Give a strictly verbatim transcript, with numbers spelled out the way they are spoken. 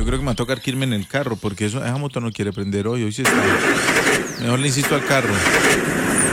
creo que me va a tocar que irme en el carro, porque eso, esa moto no quiere prender hoy, hoy sí está. Mejor le insisto al carro.